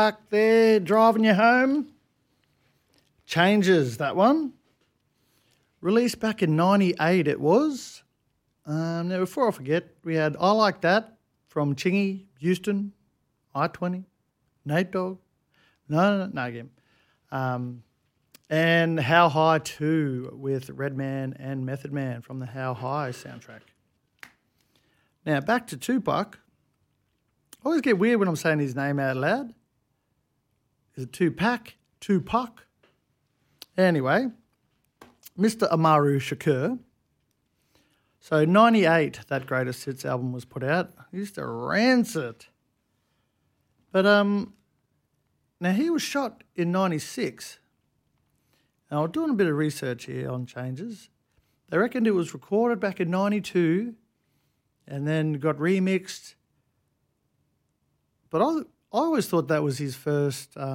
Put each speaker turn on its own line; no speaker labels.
Back there, driving you home. Changes, that one. Released back in 98 it was. Now, before I forget, we had I Like That from Chingy, Houston, I-20, Nate Dogg. No again. And How High 2 with Redman and Method Man from the How High soundtrack. Now, back to Tupac. I always get weird when I'm saying his name out loud. Is it Tupac? Tupac? Anyway, Mr. Amaru Shakur. So 98, that Greatest Hits album was put out. He used to rancid. But now he was shot in 96. Now I'm doing a bit of research here on Changes. They reckoned it was recorded back in 92 and then got remixed. But I always thought that was his first